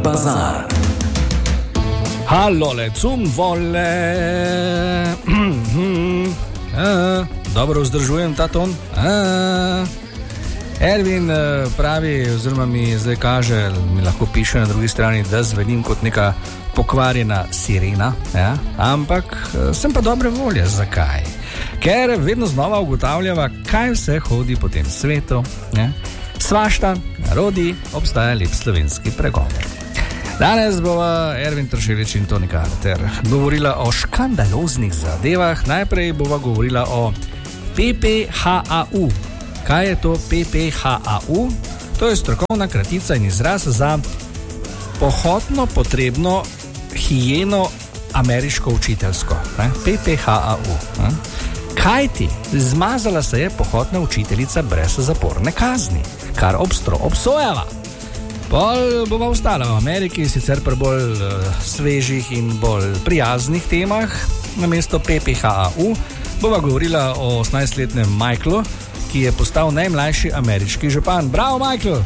bazar. Hallo, cum vole. Dobro vzdržujem ta ton. Ervin pravi, oziroma mi zdaj kaže, mi lahko piše na drugi strani, da zvenim kot neka pokvarjena sirena, ja? Ampak sem pa dobre volje. Zakaj? Ker vedno znova ugotavljava, kaj vse hodi po tem svetu. Ja? Svašta, narodi, obstaja lep slovenski pregovor. Danes bova Ervin Tršelič in Toni Karter govorila o škandaloznih zadevah. Najprej bova govorila o PPHAU. Kaj je to PPHAU? To je strokovna kratica in izraz za pohotno potrebno higijeno ameriško učiteljsko. PPHAU. Kaj ti? Zmazala se je pohotna učiteljica brez zaporne kazni, kar obstro obsojava. Pol bova ostala v Ameriki, sicer pri bolj svežih in bolj prijaznih temah. Namesto PPHAU bova govorila o 18-letnem Michaelu, ki je postal najmlajši ameriški župan. Bravo, Michael!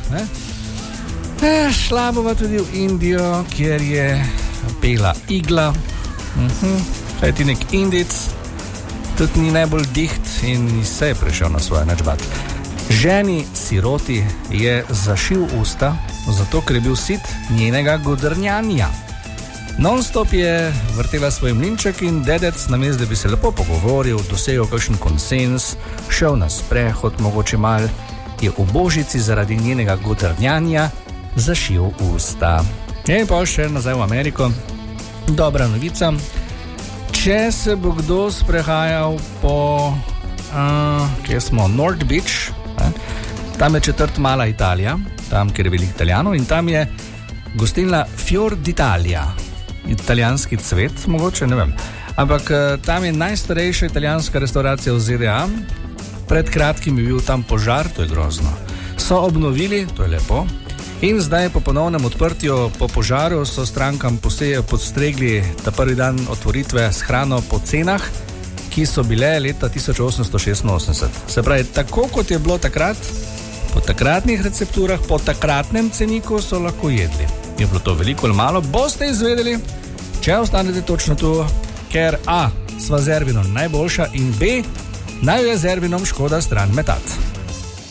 Šla bova tudi v Indijo, kjer je pela igla. Kaj ti nek Indic, tudi ni najbolj diht in se je prišel na svoje načbat. Ženi siroti je zašil usta, zato ker je bil sit njenega godrnjanja. Non-stop je vrtela svoj mlinček in dedec, namesto da bi se lepo pogovoril, dosegel kakšen konsens, šel na sprehod, mogoče mal, je v božici zaradi njenega godrnjanja zašil usta. In pa še nazaj v Ameriko. Dobra novica. Če se bo kdo sprehajal po kje smo, North Beach, tam je četrt Mala Italija, tam, kjer je veliko Italijanov, in tam je gostilna Fior d'Italia. Italijanski cvet, mogoče, ne vem. Ampak tam je najstarejša italijanska restauracija v ZDA. Pred kratkim je bil tam požar, to je grozno. So obnovili, to je lepo. In zdaj po ponovnem odprtju po požaru so strankam podstregli ta prvi dan otvoritve s hrano po cenah, ki so bile leta 1886. Se pravi, tako kot je bilo takrat, po takratnih recepturah, po takratnem ceniku so lahko jedli. Je bilo to veliko ali malo, boste izvedeli, če ostanete točno tu, ker A, sva z Ervinom najboljša in B, naj je z Ervinom škoda stran metati.